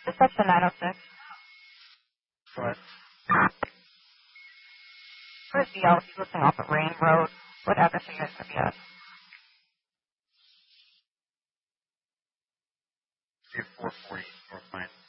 Just up to 906. Go ahead. Where's DL? He's listening off of Rain Road. What address are you guys going to be at? 440 North Pine.